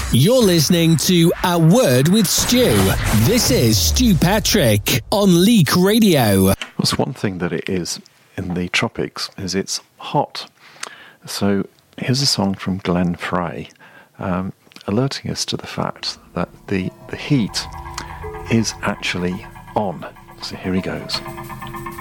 You're listening to A Word with Stu. This is Stu Patrick on Leak Radio. That's one thing that it is in the tropics, is it's hot. So here's a song from Glenn Frey, alerting us to the fact that the heat is actually on. So here he goes.